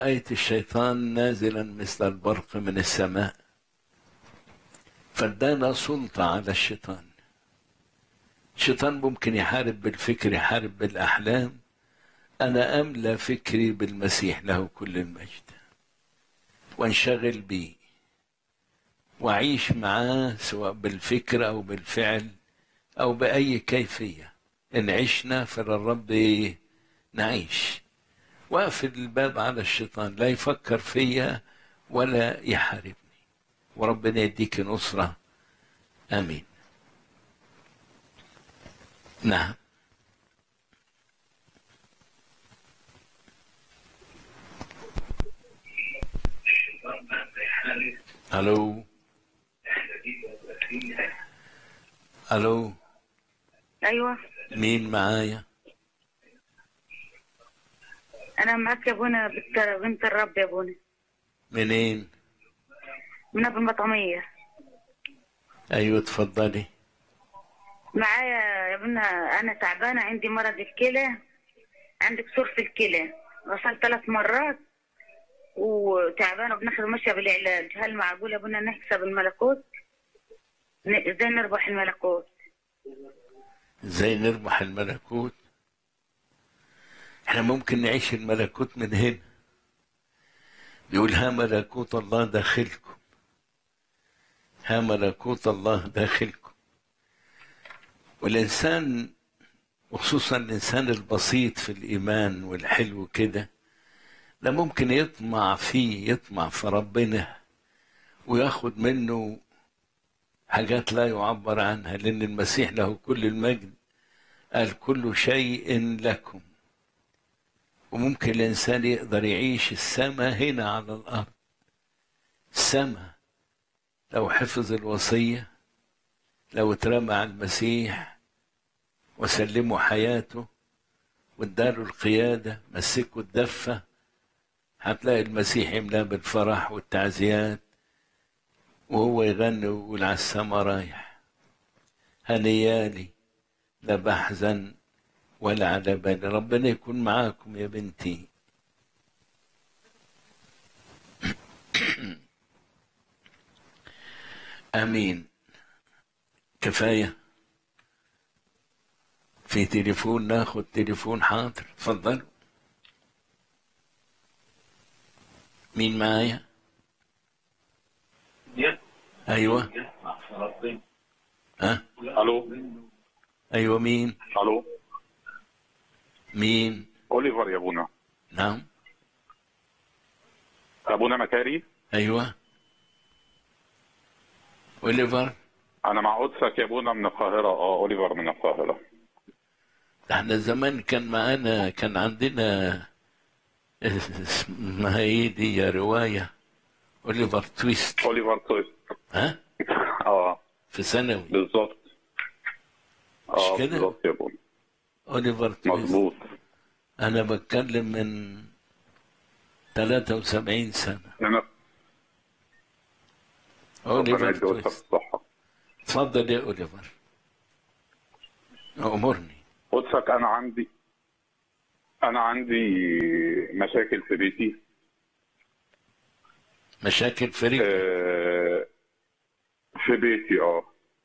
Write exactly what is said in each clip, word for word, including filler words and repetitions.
رأيت الشيطان نازلا مثل البرق من السماء فادانا سلطة على الشيطان. الشيطان ممكن يحارب بالفكر، يحارب بالأحلام. أنا أملى فكري بالمسيح له كل المجد وانشغل بيه وأعيش معاه سواء بالفكر أو بالفعل أو بأي كيفية. إن عشنا فللرب نعيش. وأقفل الباب على الشيطان، لا يفكر فيا ولا يحاربني. وربنا يديك نصرة. آمين. نعم. الو الو ايوه مين معايا؟ انا معاك يا ابونا، بنت بنت الرب يا ابونا. منين؟ من ابو المطعميه. ايوه اتفضلي. معايا يا ابونا، انا تعبانه، عندي مرض الكلى، عندي كسور في الكلى، غسلت ثلاث مرات وتعبانه وبناخد ماشيه بالعلاج. هل معقول يا ابونا نكسب الملكوت؟ ازاي نربح الملكوت؟ ازاي نربح الملكوت؟ احنا ممكن نعيش الملكوت من هنا. يقول ها ملكوت الله داخلكم، ها ملكوت الله داخلكم. والإنسان وخصوصا الإنسان البسيط في الإيمان والحلو كده، لا ممكن يطمع فيه، يطمع في ربنا وياخد منه حاجات لا يعبر عنها، لأن المسيح له كل المجد قال كل شيء لكم. وممكن الإنسان يقدر يعيش السماء هنا على الأرض. السماء لو حفظ الوصية، لو اترمى على المسيح وسلموا حياته واداله القيادة، مسكوا الدفة، هتلاقي المسيح يملاه بالفرح والتعزيات وهو يغني ويقول على السما رايح. هنيالي لا بحزن ولا على بالي. ربنا يكون معاكم يا بنتي. امين. كفايه. في تليفون، ناخد تليفون. حاضر اتفضلوا. مين معايا؟ ايوه. ها؟ الو. ايوه مين؟ الو. مين؟ اوليفر يا ابونا. نعم. ابونا مكاري. ايوه اوليفر. انا مع قدسك يا ابونا من القاهره. اه اوليفر من القاهره. احنا زمان كان معانا، كان عندنا اسمها ايه دي يا روايه؟ اوليفر تويست. اوليفر تويست. ها؟ اه في ثانوي. بالظبط. اه كده؟ بالظبط يا ابونا. اوليفر تويست. مظبوط. انا بتكلم من ثلاثة وسبعين سنه. انا ربنا اوليفر يدي قدسك تويست. الصحه. اتفضل يا اوليفر، امرني. قدسك انا عندي انا عندي مشاكل في بيتي. مشاكل في رجلك؟ آه في بيتي. اه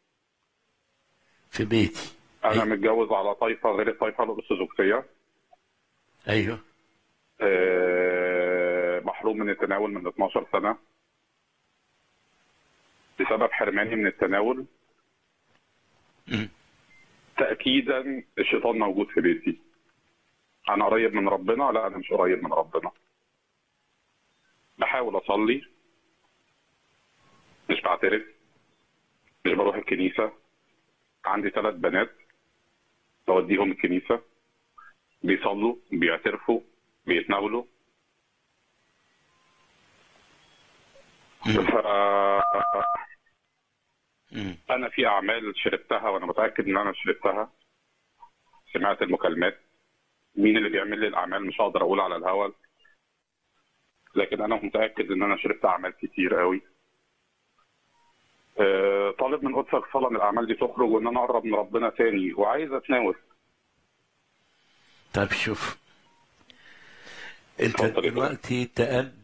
في بيتي. انا أيوة. متجوز على طائفه غير الطائفه الارثوذكسيه. ايوه. آه محروم من التناول من اتناشر سنه بسبب حرماني من التناول. م. تأكيدا الشيطان موجود في بيتي. أنا قريب من ربنا؟ لا أنا مش قريب من ربنا. بحاول أصلي، مش بعترف، مش بروح الكنيسة. عندي ثلاث بنات بوديهم الكنيسة، بيصلوا، بيعترفوا، بيتناولوا. ف... م. أنا في أعمال شربتها وأنا متأكد إن أنا شربتها. سمعت المكالمات. مين اللي بيعمل لي الأعمال مش هقدر أقول على الهوا، لكن أنا متأكد إن أنا شربت أعمال كتير قوي. أه طالب من قدسك صلاة من الأعمال دي تخرج وإن أنا أقرب من ربنا تاني وعايز أتناول. طيب شوف، انت اتفضل يا فندم. دلوقتي تقدم